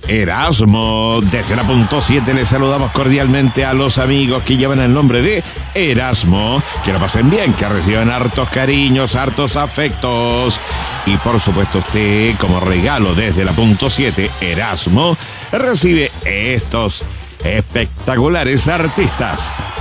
Erasmo. Desde la punto 7 les saludamos cordialmente a los amigos que llevan el nombre de Erasmo. Que lo pasen bien, que reciban hartos cariños, hartos afectos. Y por supuesto usted, como regalo desde la punto 7, Erasmo, recibe estos espectaculares artistas.